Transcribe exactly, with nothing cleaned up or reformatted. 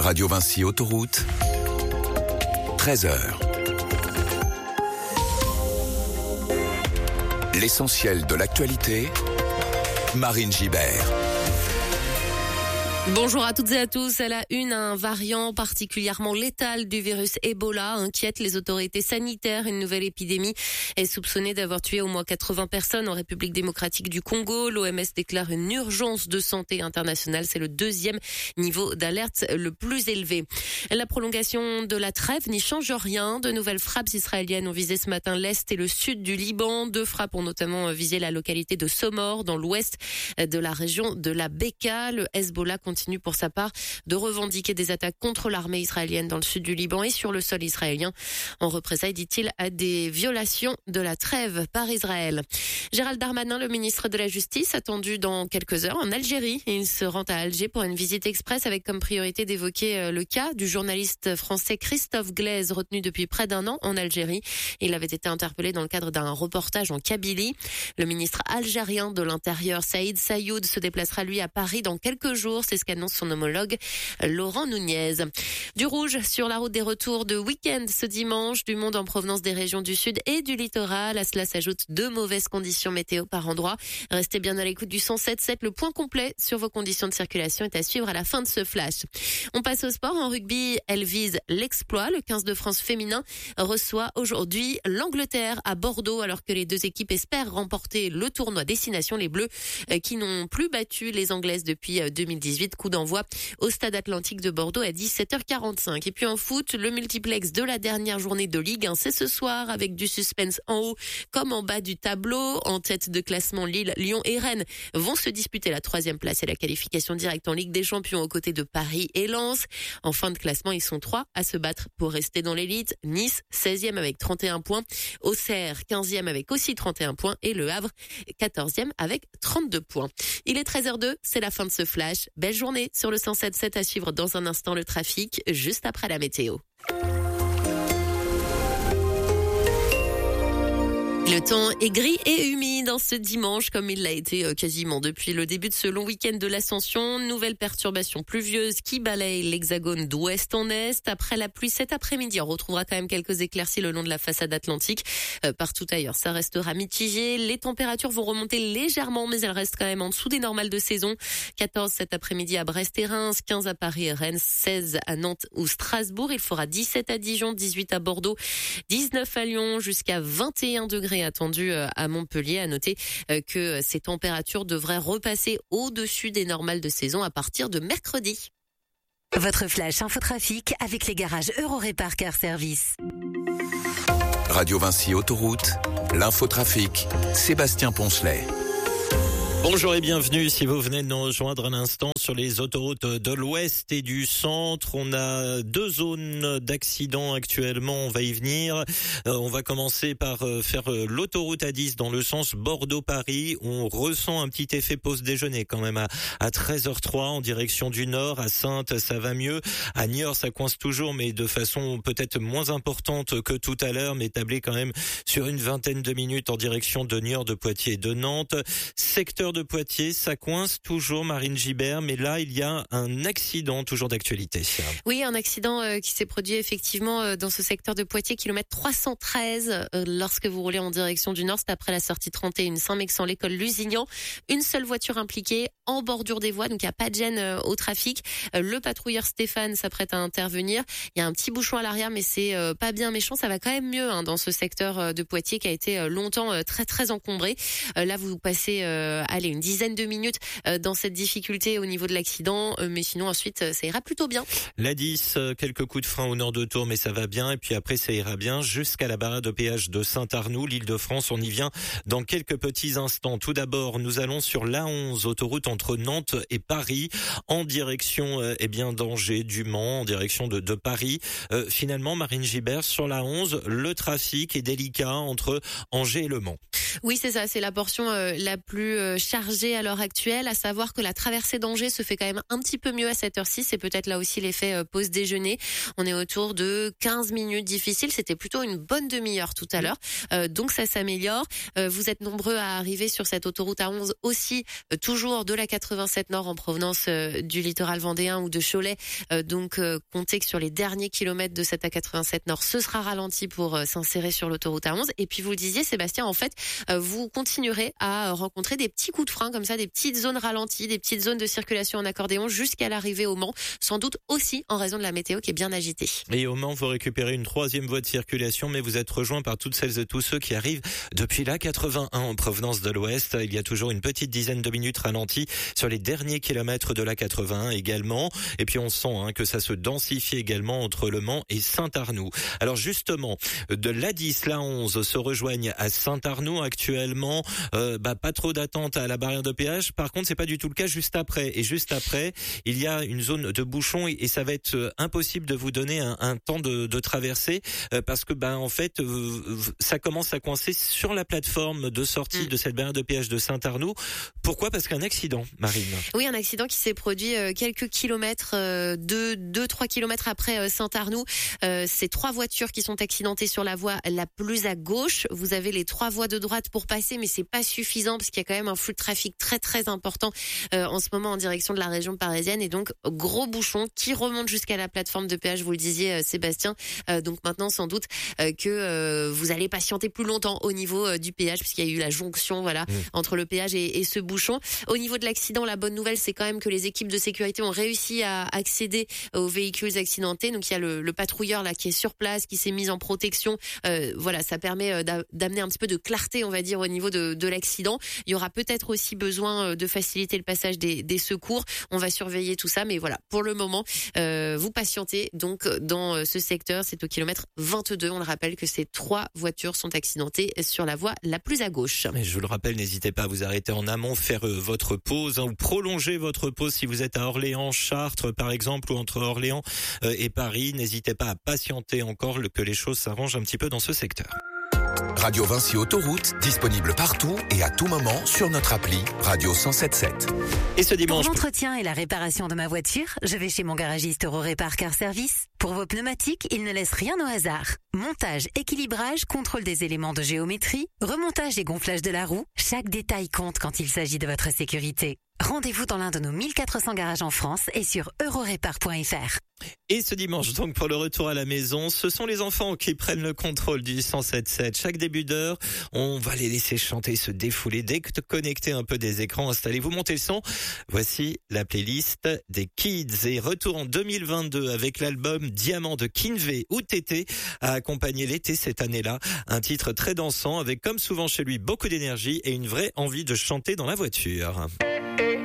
Radio Vinci Autoroute, treize heures. L'essentiel de l'actualité, Marine Gibert. Bonjour à toutes et à tous. À la une, un variant particulièrement létal du virus Ebola inquiète les autorités sanitaires. Une nouvelle épidémie est soupçonnée d'avoir tué au moins quatre-vingts personnes en République démocratique du Congo. L'O M S déclare une urgence de santé internationale. C'est le deuxième niveau d'alerte le plus élevé. La prolongation de la trêve n'y change rien. De nouvelles frappes israéliennes ont visé ce matin l'est et le sud du Liban. Deux frappes ont notamment visé la localité de Somor, dans l'ouest de la région de la Beka. Le Hezbollah continue pour sa part de revendiquer des attaques contre l'armée israélienne dans le sud du Liban et sur le sol israélien, en représailles, dit-il, à des violations de la trêve par Israël. Gérald Darmanin, le ministre de la Justice, attendu dans quelques heures en Algérie. Il se rend à Alger pour une visite express avec comme priorité d'évoquer le cas du journaliste français Christophe Glaise, retenu depuis près d'un an en Algérie. Il avait été interpellé dans le cadre d'un reportage en Kabylie. Le ministre algérien de l'Intérieur, Saïd Sayoud, se déplacera lui à Paris dans quelques jours. C'est ce qu'annonce son homologue Laurent Nunez. Du rouge sur la route des retours de week-end ce dimanche, du monde en provenance des régions du sud et du littoral. À cela s'ajoutent deux mauvaises conditions météo par endroit. Restez bien à l'écoute du cent sept virgule sept. Le point complet sur vos conditions de circulation est à suivre à la fin de ce flash. On passe au sport. En rugby, elle vise l'exploit. Le quinze de France féminin reçoit aujourd'hui l'Angleterre à Bordeaux, alors que les deux équipes espèrent remporter le tournoi destination. Les Bleus qui n'ont plus battu les Anglaises depuis deux mille dix-huit. Coup d'envoi au Stade Atlantique de Bordeaux à dix-sept heures quarante-cinq. Et puis en foot, le multiplex de la dernière journée de Ligue un, c'est ce soir avec du suspense en haut comme en bas du tableau. En tête de classement, Lille, Lyon et Rennes vont se disputer la troisième place et la qualification directe en Ligue des Champions aux côtés de Paris et Lens. En fin de classement, ils sont trois à se battre pour rester dans l'élite. Nice, seizième avec trente et un points. Auxerre, quinzième avec aussi trente et un points. Et Le Havre, quatorzième avec trente-deux points. Il est treize heures deux, c'est la fin de ce flash. Belle journée sur le cent sept virgule sept, à suivre dans un instant le trafic, juste après la météo. Le temps est gris et humide en ce dimanche, comme il l'a été quasiment depuis le début de ce long week-end de l'Ascension. Nouvelle perturbation pluvieuse qui balaye l'hexagone d'ouest en est. Après la pluie cet après-midi, on retrouvera quand même quelques éclaircies le long de la façade atlantique. Euh, partout ailleurs, ça restera mitigé. Les températures vont remonter légèrement, mais elles restent quand même en dessous des normales de saison. quatorze cet après-midi à Brest et Reims, quinze à Paris et Rennes, seize à Nantes ou Strasbourg. Il fera dix-sept à Dijon, dix-huit à Bordeaux, dix-neuf à Lyon, jusqu'à vingt et un degrés attendu à Montpellier. À noter que ces températures devraient repasser au-dessus des normales de saison à partir de mercredi. Votre flash infotrafic avec les garages Eurorépar Car Service. Radio Vinci Autoroute, l'infotrafic, Sébastien Poncelet. Bonjour et bienvenue si vous venez de nous rejoindre un instant sur les autoroutes de l'Ouest et du Centre. On a deux zones d'accident actuellement, on va y venir. Euh, on va commencer par euh, faire euh, l'autoroute A dix dans le sens Bordeaux-Paris. On ressent un petit effet pause déjeuner quand même à, à treize heures trois en direction du Nord. À Saintes, ça va mieux. À Niort, ça coince toujours, mais de façon peut-être moins importante que tout à l'heure, mais tablé quand même sur une vingtaine de minutes en direction de Niort, de Poitiers et de Nantes. Secteur de Poitiers, ça coince toujours, Marine Gibert, mais là il y a un accident toujours d'actualité. Oui, un accident euh, qui s'est produit effectivement euh, dans ce secteur de Poitiers, kilomètre trois cent treize, euh, lorsque vous roulez en direction du Nord. C'est après la sortie trente et un Saint-Mexan, l'école Lusignan. Une seule voiture impliquée en bordure des voies, donc il n'y a pas de gêne euh, au trafic. Euh, le patrouilleur Stéphane s'apprête à intervenir. Il y a un petit bouchon à l'arrière, mais c'est euh, pas bien méchant. Ça va quand même mieux hein, dans ce secteur euh, de Poitiers qui a été euh, longtemps euh, très très encombré. Euh, là, vous passez euh, allez, une dizaine de minutes euh, dans cette difficulté au niveau de l'accident, euh, mais sinon ensuite euh, ça ira plutôt bien. La dix, euh, quelques coups de frein au nord de Tours, mais ça va bien, et puis après ça ira bien jusqu'à la barrade au péage de Saint-Arnoux, l'Île-de-France. On y vient dans quelques petits instants. Tout d'abord, nous allons sur l'A onze, autoroute entre Nantes et Paris, en direction euh, eh bien d'Angers, du Mans, en direction de, de Paris. Euh, finalement, Marine Gibert, sur l'A onze, le trafic est délicat entre Angers et Le Mans. Oui, c'est ça, c'est la portion euh, la plus euh, chargée à l'heure actuelle, à savoir que la traversée d'Angers se fait quand même un petit peu mieux à cette heure-ci. C'est peut-être là aussi l'effet euh, pause déjeuner. On est autour de quinze minutes difficiles. C'était plutôt une bonne demi-heure tout à l'heure. Euh, donc ça s'améliore. Euh, vous êtes nombreux à arriver sur cette autoroute A onze aussi, euh, toujours de la quatre-vingt-sept Nord en provenance euh, du littoral vendéen ou de Cholet. Euh, donc euh, comptez que sur les derniers kilomètres de cette A quatre-vingt-sept Nord, ce sera ralenti pour euh, s'insérer sur l'autoroute A onze. Et puis vous le disiez, Sébastien, en fait, euh, vous continuerez à rencontrer des petits coups de frein comme ça, des petites zones ralenties, des petites zones de circulation en accordéon jusqu'à l'arrivée au Mans, sans doute aussi en raison de la météo qui est bien agitée. Et au Mans, vous récupérez une troisième voie de circulation, mais vous êtes rejoint par toutes celles et tous ceux qui arrivent depuis la quatre-vingt-un en provenance de l'Ouest. Il y a toujours une petite dizaine de minutes ralenties sur les derniers kilomètres de la quatre-vingt-un également. Et puis on sent hein, que ça se densifie également entre Le Mans et Saint-Arnoux. Alors justement, de l'A dix, l'A onze se rejoignent à Saint-Arnoux actuellement. Euh, bah, pas trop d'attente à la barrière de péage. Par contre, c'est pas du tout le cas juste après. Et juste après, il y a une zone de bouchon et, et ça va être impossible de vous donner un, un temps de, de traversée euh, parce que ben en fait euh, ça commence à coincer sur la plateforme de sortie mmh. de cette barrière de péage de Saint-Arnoux. Pourquoi ? Parce qu'un accident, Marine. Oui, un accident qui s'est produit euh, quelques kilomètres, euh, deux, deux, trois kilomètres après euh, Saint-Arnoux. Euh, c'est trois voitures qui sont accidentées sur la voie la plus à gauche. Vous avez les trois voies de droite pour passer, mais c'est pas suffisant parce qu'il y a quand même un flux de trafic très très important euh, en ce moment en direction de la région parisienne et donc gros bouchon qui remonte jusqu'à la plateforme de péage. Vous le disiez, euh, Sébastien. Euh, donc maintenant, sans doute euh, que euh, vous allez patienter plus longtemps au niveau euh, du péage puisqu'il y a eu la jonction, voilà, mmh. entre le péage et, et ce bouchon. Au niveau de l'accident, la bonne nouvelle, c'est quand même que les équipes de sécurité ont réussi à accéder aux véhicules accidentés. Donc il y a le, le patrouilleur là qui est sur place, qui s'est mis en protection. Euh, voilà, ça permet d'amener un petit peu de clarté, on va dire, au niveau de, de l'accident. Il y aura peut-être aussi besoin de faciliter le passage des, des secours. On va surveiller tout ça, mais voilà, pour le moment, euh, vous patientez. Donc dans ce secteur, c'est au kilomètre vingt-deux. On le rappelle que ces trois voitures sont accidentées sur la voie la plus à gauche. Mais je vous le rappelle, n'hésitez pas à vous arrêter en amont, faire euh, votre pause hein, ou prolonger votre pause si vous êtes à Orléans, Chartres par exemple, ou entre Orléans euh, et Paris. N'hésitez pas à patienter encore que les choses s'arrangent un petit peu dans ce secteur. Radio Vinci Autoroute, disponible partout et à tout moment sur notre appli Radio cent sept sept. Et ce dimanche... Pour l'entretien et la réparation de ma voiture, je vais chez mon garagiste Eurorépar Car Service. Pour vos pneumatiques, il ne laisse rien au hasard. Montage, équilibrage, contrôle des éléments de géométrie, remontage et gonflage de la roue, chaque détail compte quand il s'agit de votre sécurité. Rendez-vous dans l'un de nos mille quatre cents garages en France et sur eurorépar point f r. Et ce dimanche, donc, pour le retour à la maison, ce sont les enfants qui prennent le contrôle du cent sept sept. Chaque début d'heure, on va les laisser chanter, se défouler, déconnecter un peu des écrans, installez-vous, montez le son. Voici la playlist des Kids. Et retour en deux mille vingt-deux avec l'album Diamant de Kinvey, où Tété a accompagné l'été cette année-là. Un titre très dansant avec, comme souvent chez lui, beaucoup d'énergie et une vraie envie de chanter dans la voiture.